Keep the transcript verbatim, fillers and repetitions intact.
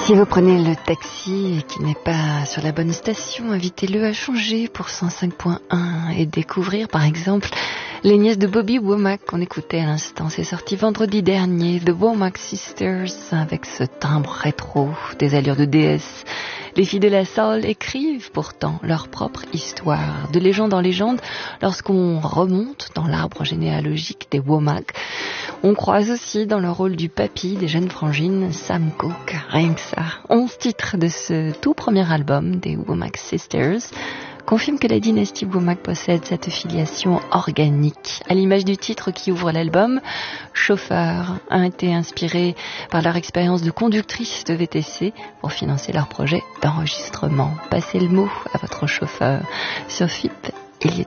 Si vous prenez le taxi et qui n'est pas sur la bonne station, invitez-le à changer pour cent cinq point un et découvrir par exemple les nièces de Bobby Womack qu'on écoutait à l'instant. C'est sorti vendredi dernier, The Womack Sisters, avec ce timbre rétro, des allures de déesse. Les filles de la soul écrivent pourtant leur propre histoire, de légende en légende. Lorsqu'on remonte dans l'arbre généalogique des Womack, on croise aussi dans le rôle du papy des jeunes frangines Sam Cooke. Rien que ça. Onze titres de ce tout premier album des Womack Sisters confirme que la dynastie Womack possède cette filiation organique. À l'image du titre qui ouvre l'album, Chauffeur a été inspiré par leur expérience de conductrice de V T C pour financer leur projet d'enregistrement. Passez le mot à votre chauffeur sur F I P. Il y est